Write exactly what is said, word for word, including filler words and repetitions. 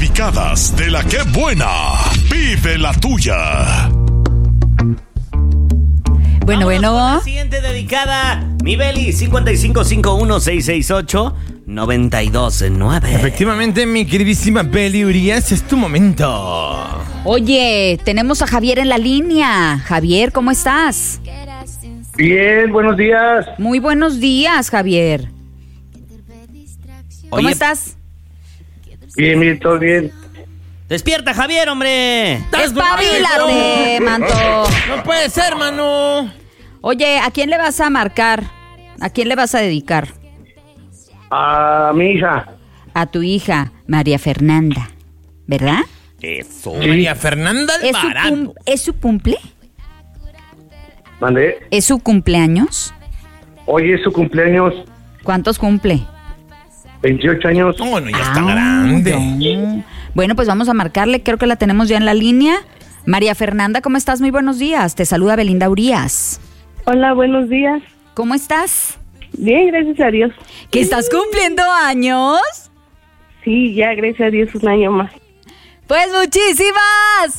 dedicadas de la que buena. Pide la tuya. Bueno, bueno. La siguiente dedicada, mi Beli, cinco cinco cinco uno seis seis ocho nueve dos nueve. Efectivamente, mi queridísima Beli Urias, es tu momento. Oye, tenemos a Javier en la línea. Javier, ¿cómo estás? Bien, buenos días. Muy buenos días, Javier. ¿Cómo Oye, estás? Bien, bien, todo bien. Despierta, Javier, hombre. ¡Espabilate, manto! No puede ser, mano. Oye, ¿a quién le vas a marcar? ¿A quién le vas a dedicar? A mi hija. A tu hija, María Fernanda, ¿verdad? Eso. María Fernanda ¿Es su, Alvarado. cum- ¿Es su cumple? Mandé. ¿Es su cumpleaños? Hoy es su cumpleaños, ¿Cuántos cumple? veintiocho años. No, no, ya está Ah, grande. no. Bueno, pues vamos a marcarle, creo que la tenemos ya en la línea. María Fernanda, ¿cómo estás? Muy buenos días. Te saluda Belinda Urías. Hola, buenos días. ¿Cómo estás? Bien, gracias a Dios. ¿Que estás cumpliendo años? Sí, ya, gracias a Dios, un año más. Pues muchísimas